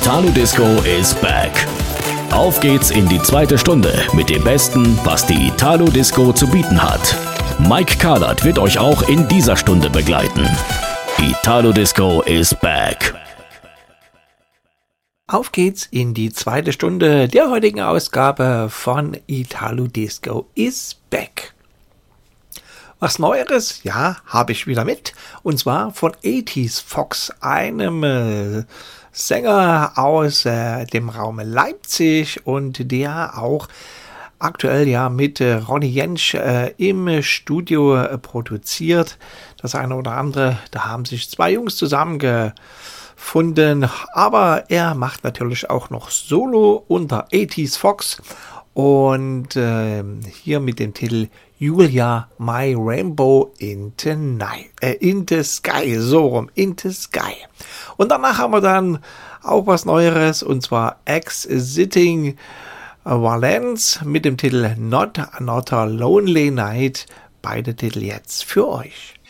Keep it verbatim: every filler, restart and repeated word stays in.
Italo Disco is back. Auf geht's in die zweite Stunde mit dem Besten, was die Italo Disco zu bieten hat. Mike Carlert wird euch auch in dieser Stunde begleiten. Italo Disco is back. Auf geht's in die zweite Stunde der heutigen Ausgabe von Italo Disco is back. Was Neueres, ja, habe ich wieder mit. Und zwar von achtziger Fox, einem äh, Sänger aus äh, dem Raum Leipzig und der auch aktuell ja mit äh, Ronny Jentsch äh, im Studio äh, produziert. Das eine oder andere, da haben sich zwei Jungs zusammengefunden, aber er macht natürlich auch noch Solo unter achtziger Fox und äh, hier mit dem Titel Julia, My Rainbow in the Night, äh, in the Sky, so rum, in the Sky. Und danach haben wir dann auch was Neueres, und zwar Exiting Valence mit dem Titel Not Another Lonely Night. Beide Titel jetzt für euch.